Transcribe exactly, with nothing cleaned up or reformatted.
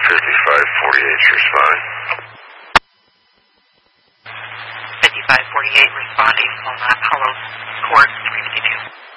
fifty-five forty-eight, responding. fifty-five forty-eight responding on that hollow court three